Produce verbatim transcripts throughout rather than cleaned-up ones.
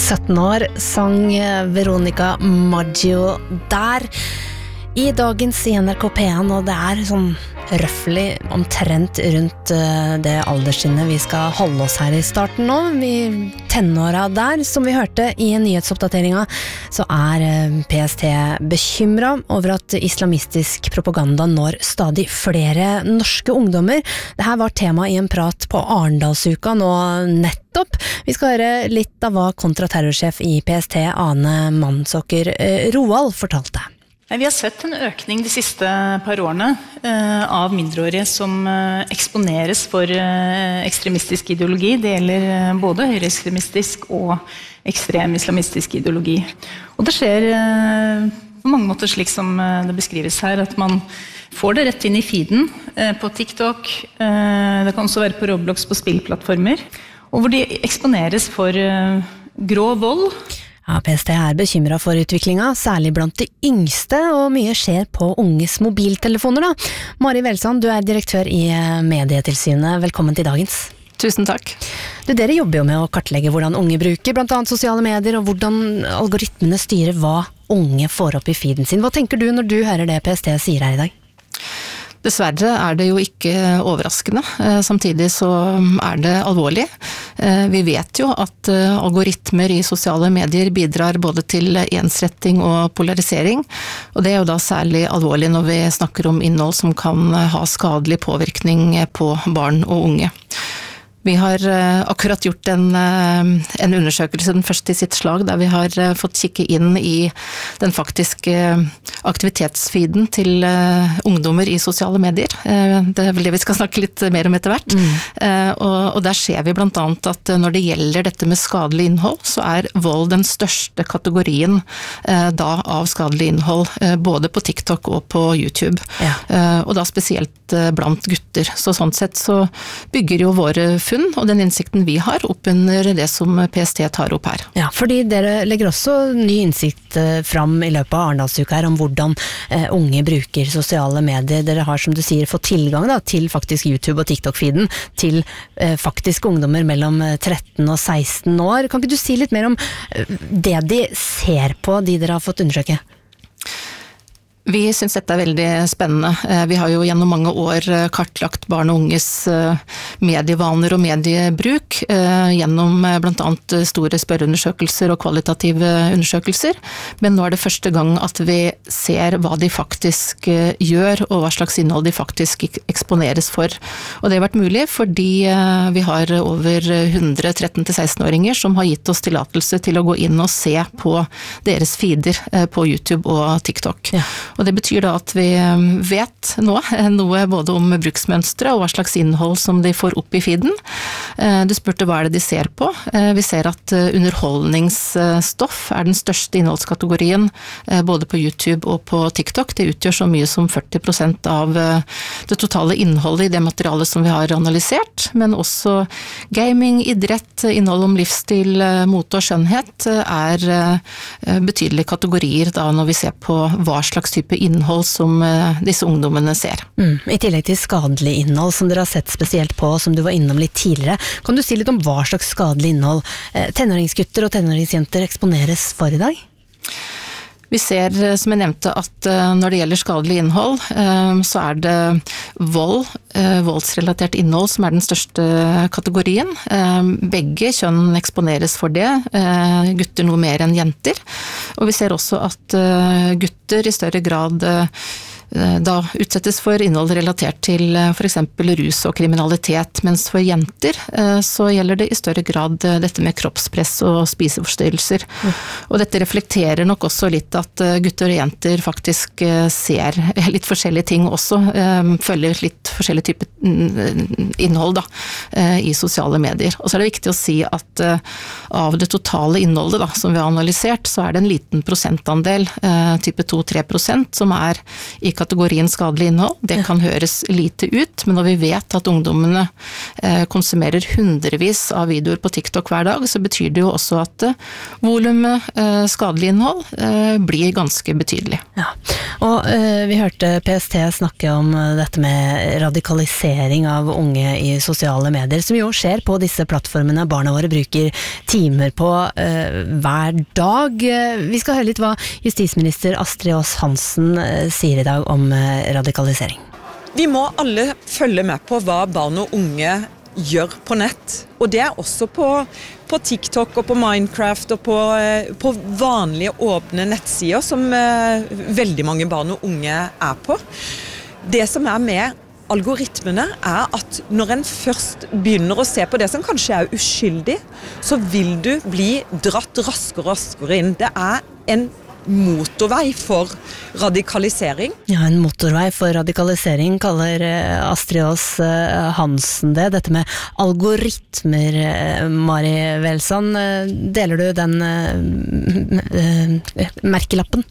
sytten år sang Veronica Maggio der I dagens I N R K P en, og det er sånn røffelig omtrent rundt det alderstrinnet vi skal holde oss her I starten nå. Vi tenåra der, som vi hørte I nyhetsoppdateringa, så er P S T bekymret over at islamistisk propaganda når stadig flere norske ungdommer. Dette var tema I en prat på Arendalsuka nå nettopp. Vi skal høre litt av hva kontraterrorsjef I P S T, Ane Mannsåker Roald, fortalte. Vi har sett en økning de siste par årene eh, av mindreårige som eh, eksponeres for eh, ekstremistisk ideologi. Det gjelder eh, både høyreekstremistisk og ekstrem islamistisk ideologi. Og det skjer eh, på mange måter slik som eh, det beskrives her, at man får det rett inn I feeden eh, på TikTok. Eh, det kan også være på Roblox på spillplattformer, og hvor de eksponeres for eh, grå vold. Ja, P S T er bekymret for utviklinga, særlig blant de yngste, og mye skjer på unges mobiltelefoner da. Mari Velsand, du er direktør I Medietilsynet. Velkommen til dagens. Tusen takk. Du, dere jobber jo med å kartlegge hvordan unge bruker, blant annet sosiale medier, og hvordan algoritmene styrer hva unge får opp I feeden sin. Hva tenker du når du hører det P S T sier her I dag? Dessverre er det jo ikke overraskende, samtidig så er det alvorlig. Vi vet jo at algoritmer I sosiale medier bidrar både til ensretting og polarisering, og det er jo da særlig alvorlig når vi snakker om innhold som kan ha skadelig påvirkning på barn og unge. Vi har akkurat gjort en, en undersøkelse, den første I sitt slag, der vi har fått kikke inn I den faktiske aktivitetsfeeden til ungdommer I sosiale medier. Det er vel det vi skal snakke litt mer om etter hvert. Mm. Og, og der ser vi blant annet at når det gjelder dette med skadelig innhold, så er vold den største kategorien da av skadelig innhold, både på TikTok og på YouTube. Ja. Og da spesielt blant gutter. Så sånn sett så bygger jo våre funn og den innsikten vi har opp under det som P S T tar opp her. Ja, fordi dere legger også ny innsikt fram I løpet av Arendalsuka her om hvordan eh, unge bruker sosiale medier. Dere har, som du sier, fått tilgang da, til faktisk YouTube og TikTok-feeden til eh, faktisk ungdommer mellom tretten og seksten år. Kan ikke du si litt mer om eh, det de ser på, de dere har fått undersøke? Vi synes dette er veldig spennende. Vi har jo gjennom mange år kartlagt barn og unges medievaner og mediebruk gjennom blant annet store spørreundersøkelser og kvalitative undersøkelser. Men nå er det første gang at vi ser hva de faktisk gjør og hva slags innhold de faktisk eksponeres for. Og det har vært mulig fordi vi har over hundre tretten til seksten-åringer som har gitt oss tillatelse til å gå inn og se på deres feeder på YouTube og TikTok. Ja. Og det betyr da at vi vet nå noe både om bruksmønstre og hva slags innhold som de får opp I feeden. Du spurte hva er det de ser på. Vi ser at underholdningsstoff er den største innholdskategorien både på YouTube og på TikTok. Det utgjør så mye som førti prosent av det totale innholdet I det materialet som vi har analysert, men også gaming, idrett, innhold om livsstil, mote og skjønnhet er betydelige kategorier da når vi ser på hva slags type innhold som disse ungdommene ser. Mm. I tillegg til skadelig innhold som dere har sett spesielt på, som du var innom litt tidligere, kan du si litt om hva slags skadelig innhold tenåringsgutter og tenåringsjenter eksponeres for I dag? Vi ser, som jeg nevnte, at når det gjelder skadelig innhold, så er det vold, voldsrelatert innhold som er den største kategorien. Begge kjønn eksponeres for det, gutter noe mer enn jenter. Og vi ser også at gutter I større grad da utsettes for innhold relatert til for eksempel rus og kriminalitet, mens for jenter så gjelder det I større grad dette med kroppspress og spiseforstyrrelser. Mm. Og dette reflekterer nok også litt at gutter og jenter faktisk ser litt forskjellige ting også, følger litt forskjellige typer innhold da, I sosiale medier. Og så er det viktig å si at av det totale innholdet da, som vi har analysert, så er det en liten prosentandel, type to til tre prosent, som er I kategorien skadelig innhold. Det kan høres lite ut, men når vi vet at ungdommene eh, konsumerer hundrevis av videoer på TikTok hver dag, så betyr det jo også at eh, volumet eh, skadelig innhold eh, blir ganske betydelig. Ja, og eh, vi hørte P S T snakke om eh, dette med radikalisering av unge i sosiale medier, som jo skjer på disse plattformene barna våre bruker timer på eh, hver dag. Vi skal høre litt hva justisminister Astrid Aas Hansen sier i dag om radikalisering. Vi må alle følge med på hva barn og unge gjør på nett. Og det er også på, på TikTok og på Minecraft og på, på vanlige åpne nettsider som eh, veldig mange barn og unge er på. Det som er med algoritmene er at når en først begynner å se på det som kanskje er uskyldig, så vil du bli dratt raskere og raskere inn. Det er en motorvei for radikalisering. Ja, en motorvei for radikalisering kaller Astrid Aas Hansen det. Dette med algoritmer, Mari Welsand. Deler du den uh, merkelappen?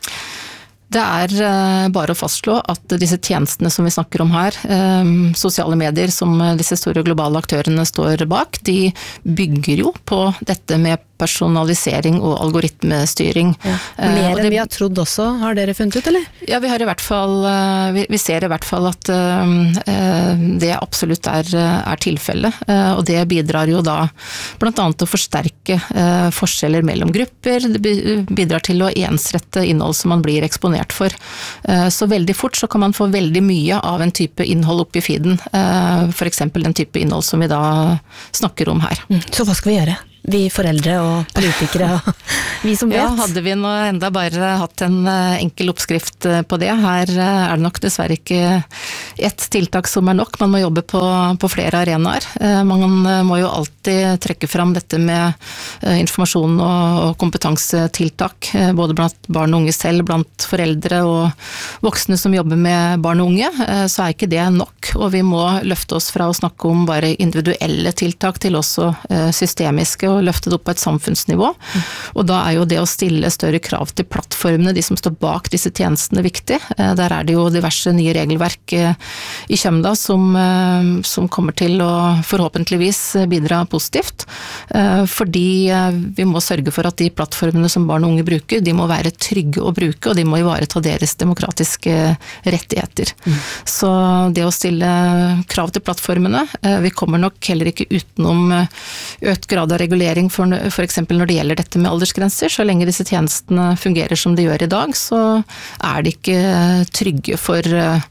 Det er bare å fastslå at disse tjenestene som vi snakker om her, sosiale medier som disse store globale aktørene står bak, de bygger jo på dette med personalisering og algoritmestyring. Ja. Mer enn vi har trodd også, har dere funnet ut, eller? Ja, vi har i hvert fall, vi, vi ser i hvert fall at uh, det absolutt er, er tilfellet, uh, og det bidrar jo da blant annet til å forsterke uh, forskjeller mellom grupper, det bidrar til å ensrette innhold som man blir eksponert for. Uh, så veldig fort så kan man få veldig mye av en type innhold opp i feeden, uh, for eksempel den type innhold som vi da snakker om her. Mm. Så hva skal vi gjøre? Vi foreldre og politikere, og vi som vet. Ja, hadde vi nå enda bare hatt en enkel oppskrift på det. Her er det nok dessverre ikke ett tiltak som er nok. Man må jobbe på, på flere arenaer. Man må jo alltid trekke fram dette med informasjon og kompetansetiltak, både blant barn og unge selv, blant foreldre og voksne som jobber med barn og unge. Så er ikke det nok, og vi må løfte oss fra å snakke om bare individuelle tiltak til også systemiske og løfte det opp på et samfunnsnivå. Mm. Og da er jo det å stille større krav til plattformene, de som står bak disse tjenestene, viktig. Der er det jo diverse nye regelverk i kjømda som, som kommer til å forhåpentligvis bidra positivt. Fordi vi må sørge for at de plattformene som barn og unge bruker, de må være trygge å bruke, og de må ivareta deres demokratiske rettigheter. Mm. Så det å stille krav til plattformene, vi kommer nok heller ikke utenom økt grad av regulering For, for eksempel når det gjelder dette med aldersgrenser, så lenge disse tjenestene fungerer som de gjør i dag, så er de ikke trygge for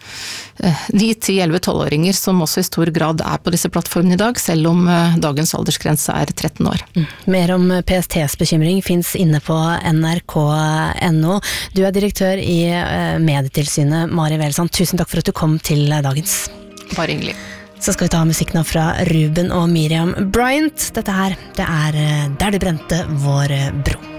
ni, ti, elleve, tolv-åringer som også i stor grad er på disse plattformene i dag, selv om dagens aldersgrense er tretten år. Mm. Mer om P S T's bekymring finnes inne på N R K punktum N O. Du er direktør i Medietilsynet, Mari Welsand. Tusen takk for at du kom til dagens. Bare hyggelig. Så skal vi ta musikken av fra Ruben og Miriam Bryant. Dette her, det er Der du brente vår bro.